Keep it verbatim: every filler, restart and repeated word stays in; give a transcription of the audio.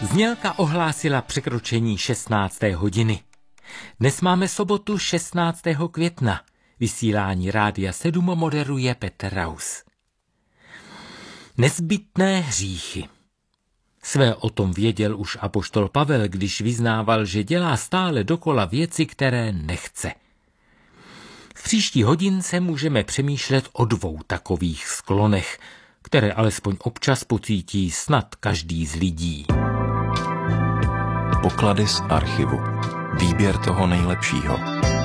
Znělka ohlásila překročení šestnácté hodiny. Dnes máme sobotu šestnáctého května. Vysílání Rádia sedm moderuje Petr Raus. Nezbytné hříchy. Své o tom věděl už apoštol Pavel, když vyznával, že dělá stále dokola věci, které nechce. V příští hodince můžeme přemýšlet o dvou takových sklonech, které alespoň občas pocítí snad každý z lidí. Poklady z archivu. Výběr toho nejlepšího.